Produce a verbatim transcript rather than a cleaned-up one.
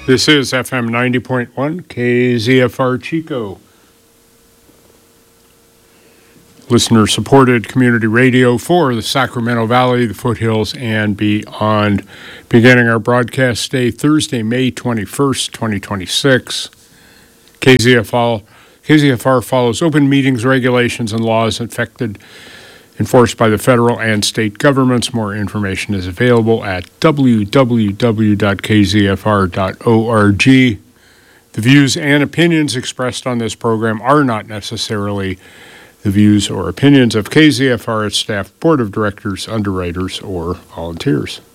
This is F M ninety point one K Z F R Chico, listener-supported community radio for the Sacramento Valley, the foothills, and beyond. Beginning our broadcast day Thursday, May twenty-first, twenty twenty-six. K Z F R, K Z F R follows open meetings regulations and laws affected enforced by the federal and state governments. More information is available at w w w dot k z f r dot org. The views and opinions expressed on this program are not necessarily the views or opinions of K Z F R, its staff, board of directors, underwriters, or volunteers.